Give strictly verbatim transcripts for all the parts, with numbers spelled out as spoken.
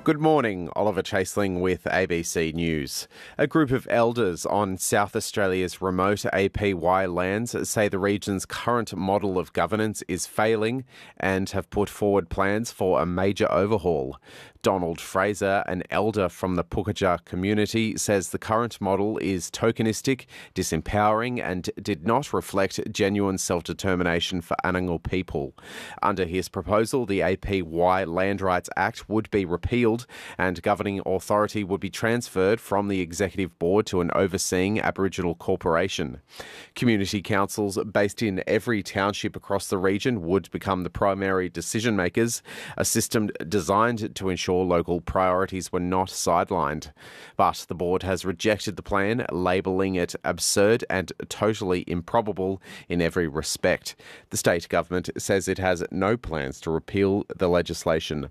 Good morning, Oliver Chaseling with A B C News. A group of elders on South Australia's remote A P Y lands say the region's current model of governance is failing and have put forward plans for a major overhaul. Donald Fraser, an elder from the Pukaja community, says the current model is tokenistic, disempowering and did not reflect genuine self-determination for Anangal people. Under his proposal, the A P Y Land Rights Act would be repealed and governing authority would be transferred from the Executive Board to an overseeing Aboriginal corporation. Community councils based in every township across the region would become the primary decision makers, a system designed to ensure local priorities were not sidelined. But the board has rejected the plan, labelling it absurd and totally improbable in every respect. The state government says it has no plans to repeal the legislation.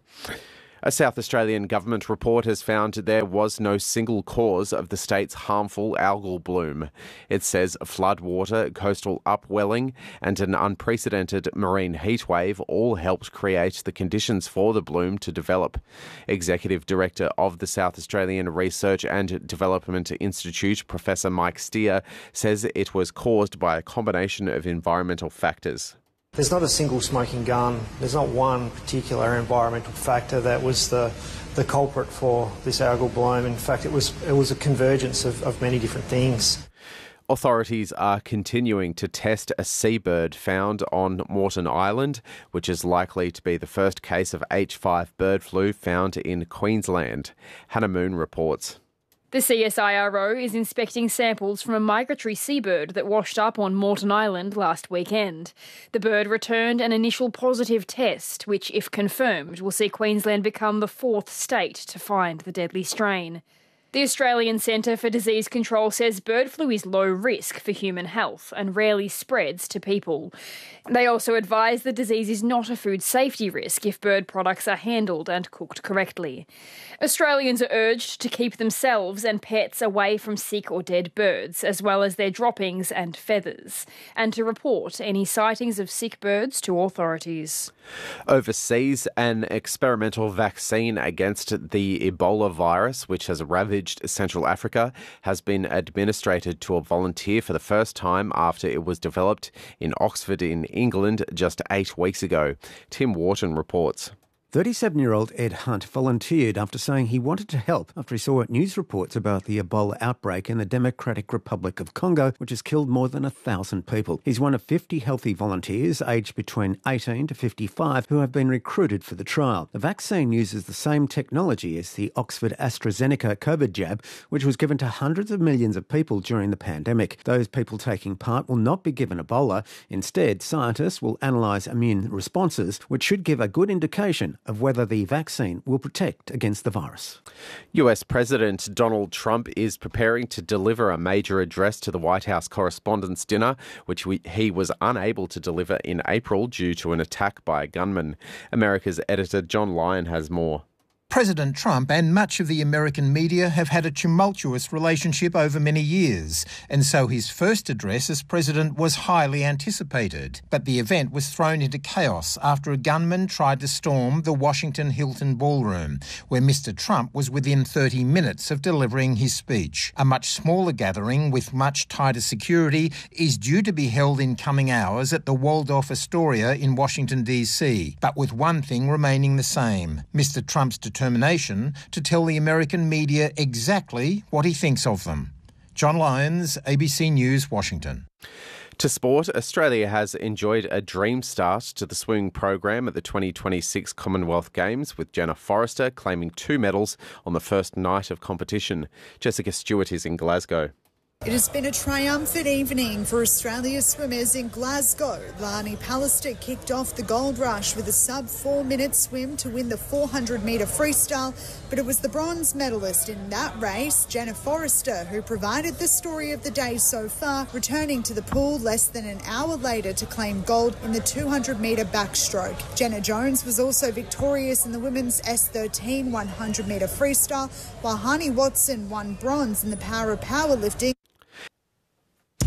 A South Australian government report has found there was no single cause of the state's harmful algal bloom. It says floodwater, coastal upwelling and an unprecedented marine heatwave all helped create the conditions for the bloom to develop. Executive Director of the South Australian Research and Development Institute, Professor Mike Steer, says it was caused by a combination of environmental factors. There's not a single smoking gun. There's not one particular environmental factor that was the the culprit for this algal bloom. In fact, it was it was a convergence of, of many different things. Authorities are continuing to test a seabird found on Moreton Island, which is likely to be the first case of H five bird flu found in Queensland. Hannah Moon reports. The C S I R O is inspecting samples from a migratory seabird that washed up on Moreton Island last weekend. The bird returned an initial positive test, which, if confirmed, will see Queensland become the fourth state to find the deadly strain. The Australian Centre for Disease Control says bird flu is low risk for human health and rarely spreads to people. They also advise the disease is not a food safety risk if bird products are handled and cooked correctly. Australians are urged to keep themselves and pets away from sick or dead birds, as well as their droppings and feathers, and to report any sightings of sick birds to authorities. Overseas, an experimental vaccine against the Ebola virus, which has ravaged Central Africa, has been administered to a volunteer for the first time after it was developed in Oxford in England just eight weeks ago. Tim Wharton reports. thirty-seven-year-old Ed Hunt volunteered after saying he wanted to help after he saw news reports about the Ebola outbreak in the Democratic Republic of Congo, which has killed more than a thousand people. He's one of fifty healthy volunteers aged between eighteen to fifty-five who have been recruited for the trial. The vaccine uses the same technology as the Oxford AstraZeneca COVID jab, which was given to hundreds of millions of people during the pandemic. Those people taking part will not be given Ebola. Instead, scientists will analyse immune responses, which should give a good indication of whether the vaccine will protect against the virus. U S President Donald Trump is preparing to deliver a major address to the White House Correspondents' Dinner, which we, he was unable to deliver in April due to an attack by a gunman. America's editor John Lyon has more. President Trump and much of the American media have had a tumultuous relationship over many years, and so his first address as president was highly anticipated. But the event was thrown into chaos after a gunman tried to storm the Washington Hilton Ballroom, where Mister Trump was within thirty minutes of delivering his speech. A much smaller gathering with much tighter security is due to be held in coming hours at the Waldorf Astoria in Washington, D C, but with one thing remaining the same: Mister Trump's determination determination to tell the American media exactly what he thinks of them. John Lyons, A B C News, Washington. To sport, Australia has enjoyed a dream start to the swimming program at the twenty twenty-six Commonwealth Games, with Jenna Forrester claiming two medals on the first night of competition. Jessica Stewart is in Glasgow. It has been a triumphant evening for Australia's swimmers in Glasgow. Lani Pallister kicked off the gold rush with a sub four-minute swim to win the four hundred metre freestyle, but it was the bronze medalist in that race, Jenna Forrester, who provided the story of the day so far, returning to the pool less than an hour later to claim gold in the two hundred metre backstroke. Jenna Jones was also victorious in the women's S thirteen one hundred metre freestyle, while Hani Watson won bronze in the power of powerlifting.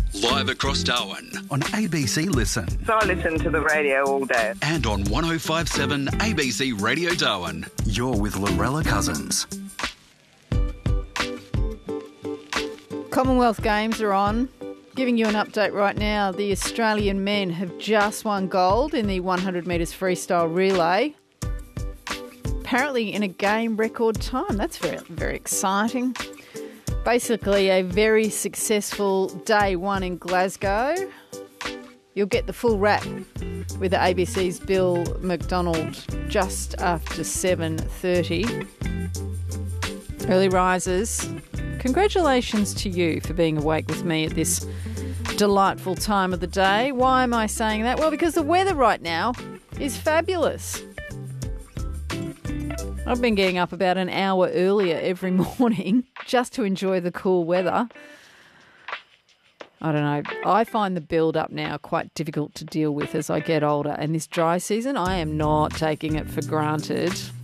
Live across Darwin on A B C Listen. So I listen to the radio all day. And on one oh five point seven A B C Radio Darwin. You're with Lorella Cousins. Commonwealth Games are on. Giving you an update right now. The Australian men have just won gold in the one hundred metres freestyle relay. Apparently in a game record time. That's very, very exciting. Basically a very successful day one in Glasgow. You'll get the full wrap with the A B C's Bill McDonald just after seven thirty. Early risers, congratulations to you for being awake with me at this delightful time of the day. Why am I saying that? Well, because the weather right now is fabulous. I've been getting up about an hour earlier every morning just to enjoy the cool weather. I don't know. I find the build-up now quite difficult to deal with as I get older. And this dry season, I am not taking it for granted.